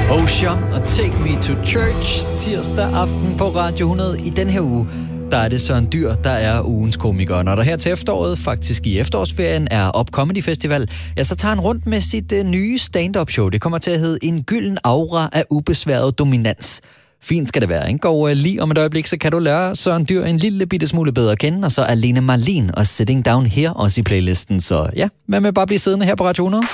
Osher og Take Me to Church tirsdag aften på Radio 100. I den her uge, der er det Søren Dyr, der er ugens komiker. Når der her til efteråret, faktisk i efterårsferien, er Up Comedy Festival, ja, så tager han rundt med sit nye stand-up show. Det kommer til at hedde En gylden aura af ubesværet dominans. Fint skal det være, ikke? Og lige om et øjeblik, så kan du lære Søren Dyr en lille bitte smule bedre at kende, og så er Lene Marlin og Sitting Down Here også i playlisten. Så ja, hvad med bare blive siddende her på Radio 100?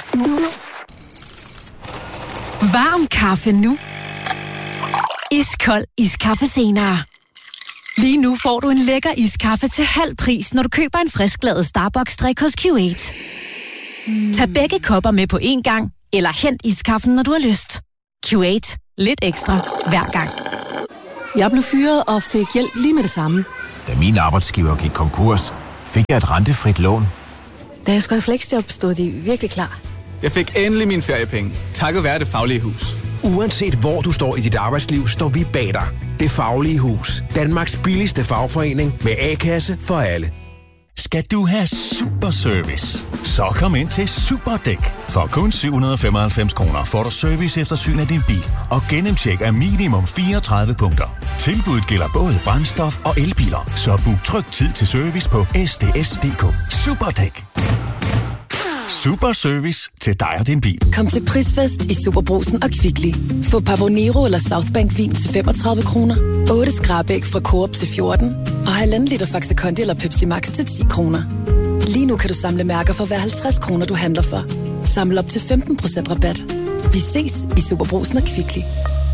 Varm kaffe nu. Iskold iskaffe senere. Lige nu får du en lækker iskaffe til halv pris, når du køber en frisklavet Starbucks-drik hos Q8. Tag begge kopper med på én gang, eller hent iskaffen, når du har lyst. Q8. Lidt ekstra hver gang. Jeg blev fyret og fik hjælp lige med det samme. Da min arbejdsgiver gik konkurs, fik jeg et rentefrit lån. Da jeg skulle i fleksjob, stod de virkelig klar. Jeg fik endelig mine feriepenge, takket være Det Faglige Hus. Uanset hvor du står i dit arbejdsliv, står vi bag dig. Det Faglige Hus. Danmarks billigste fagforening med A-kasse for alle. Skal du have super service? Så kom ind til Superdæk. For kun 795 kroner får du service efter syn af din bil og gennemtjek af minimum 34 punkter. Tilbuddet gælder både brændstof og elbiler, så book tryg tid til service på sds.dk. Superdæk. Super service til dig og din bil. Kom til prisfest i Superbrugsen og Kvickly. Få Pavonero eller Southbank vin til 35 kroner. 8 skrabæg fra Coop til 14. Og 1,5 liter Faxe Kondi eller Pepsi Max til 10 kroner. Lige nu kan du samle mærker for hver 50 kroner, du handler for. Samle op til 15% rabat. Vi ses i Superbrugsen og Kvickly.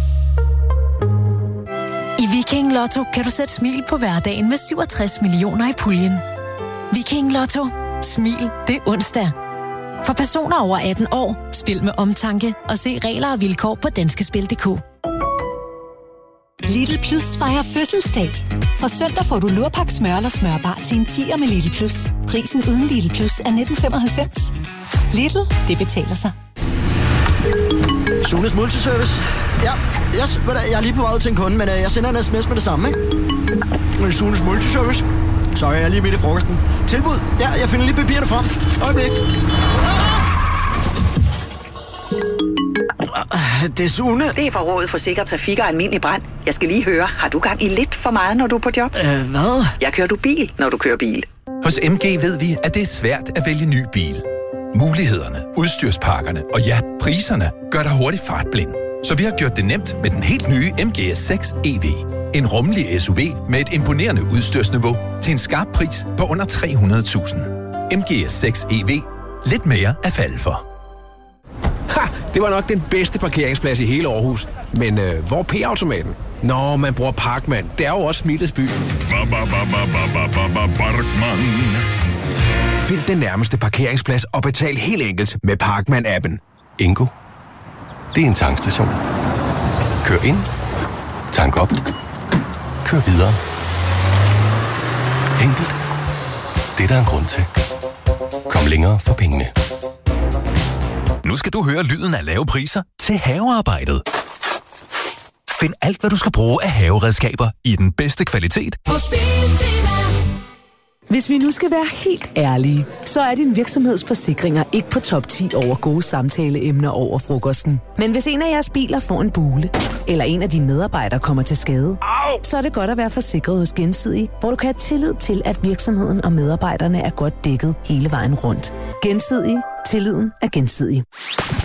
I Viking Lotto kan du sætte smil på hverdagen med 67 millioner i puljen. Viking Lotto. Smil, det er onsdag. For personer over 18 år, spil med omtanke og se regler og vilkår på danskespil.dk. Lidl Plus fejrer fødselsdag. Fra søndag får du lurpak smør eller smørbar til en 10'er med Lidl Plus. Prisen uden Lidl Plus er 19,95. Lidl, det betaler sig. Sunes Multiservice. Ja, jeg er lige på vej ud til en kunde, men jeg sender en sms med det samme, ikke? Sunes Multiservice. Så jeg er lige midt i frokosten. Tilbud. Ja, jeg finder lige papirerne frem. Øjeblik. Det er Sune. Det er fra Rådet for Sikker Trafik og Almindelig Brand. Jeg skal lige høre, har du gang i lidt for meget, når du er på job? Hvad? Jeg kører du bil, når du kører bil. Hos MG ved vi, at det er svært at vælge ny bil. Mulighederne, udstyrspakkerne og ja, priserne gør dig hurtigt fartblind. Så vi har gjort det nemt med den helt nye MG6 EV. En rummelig SUV med et imponerende udstyrsniveau til en skarp pris på under 300.000. MG6 EV. Lidt mere at falde for. Ha! Det var nok den bedste parkeringsplads i hele Aarhus. Men hvor er P-automaten? Nå, man bruger Parkman. Det er jo også smilets by. Find den nærmeste parkeringsplads og betal helt enkelt med Parkman-appen. Ingo. Det er en tankstation. Kør ind. Tank op. Kør videre. Enkelt. Det er der en grund til. Kom længere for pengene. Nu skal du høre lyden af lave priser til havearbejdet. Find alt, hvad du skal bruge af haveredskaber i den bedste kvalitet. Hvis vi nu skal være helt ærlige, så er din virksomhedsforsikringer ikke på top 10 over gode samtaleemner over frokosten. Men hvis en af jeres biler får en bule, eller en af dine medarbejdere kommer til skade, så er det godt at være forsikret hos Gensidige, hvor du kan have tillid til, at virksomheden og medarbejderne er godt dækket hele vejen rundt. Gensidige. Tilliden er gensidig.